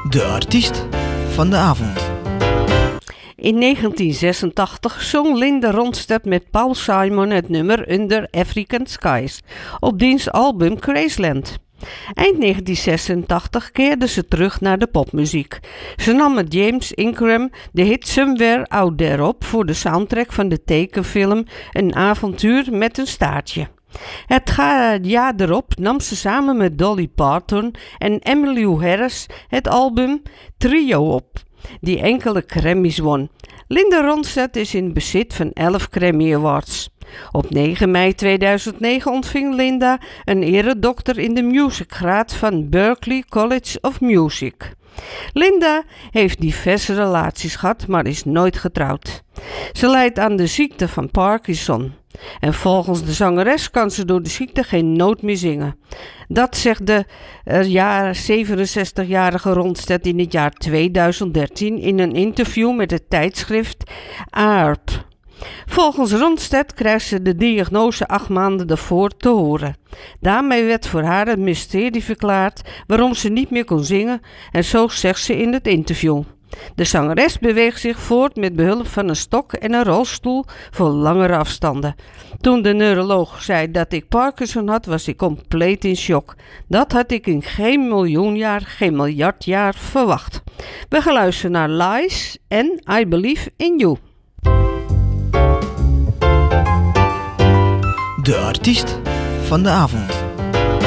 De artiest van de avond. In 1986 zong Linda Ronstadt met Paul Simon het nummer Under African Skies op diens album Graceland. Eind 1986 keerde ze terug naar de popmuziek. Ze nam met James Ingram de hit Somewhere Out There op voor de soundtrack van de tekenfilm Een avontuur met een staartje. Het jaar erop nam ze samen met Dolly Parton en Emmylou Harris het album Trio op, die enkele Grammys won. Linda Ronstadt is in bezit van 11 Grammy Awards. Op 9 mei 2009 ontving Linda een eredokter in de musicgraad van Berklee College of Music. Linda heeft diverse relaties gehad, maar is nooit getrouwd. Ze lijdt aan de ziekte van Parkinson. En volgens de zangeres kan ze door de ziekte geen noot meer zingen. Dat zegt de 67-jarige Ronstadt in het jaar 2013 in een interview met het tijdschrift AARP. Volgens Ronstadt krijgt ze de diagnose 8 maanden daarvoor te horen. Daarmee werd voor haar het mysterie verklaard waarom ze niet meer kon zingen en zo zegt ze in het interview. De zangeres beweegt zich voort met behulp van een stok en een rolstoel voor langere afstanden. Toen de neuroloog zei dat ik Parkinson had, was ik compleet in shock. Dat had ik in geen miljoen jaar, geen miljard jaar verwacht. We gaan luisteren naar Lies en I Believe in You. De artiest van de avond.